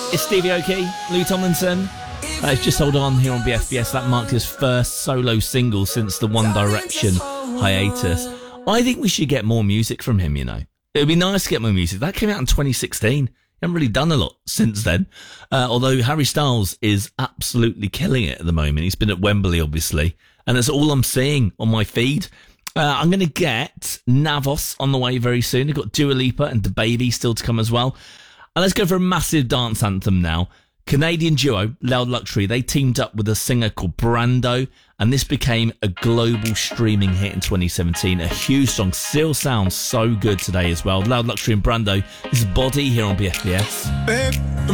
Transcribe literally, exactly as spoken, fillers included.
It's Stevie Aoki, Lou Tomlinson. Uh, it's Just Hold On here on B F B S. That marked his first solo single since the One Direction hiatus. I think we should get more music from him, you know. It would be nice to get more music. That came out in twenty sixteen. He hasn't really done a lot since then. Uh, although Harry Styles is absolutely killing it at the moment. He's been at Wembley, obviously. And that's all I'm seeing on my feed. Uh, I'm going to get Navos on the way very soon. I've got Dua Lipa and DaBaby still to come as well. And let's go for a massive dance anthem now. Canadian duo, Loud Luxury, they teamed up with a singer called Brando, and this became a global streaming hit in twenty seventeen. A huge song, still sounds so good today as well. Loud Luxury and Brando. This is Body here on B F B S. Babe,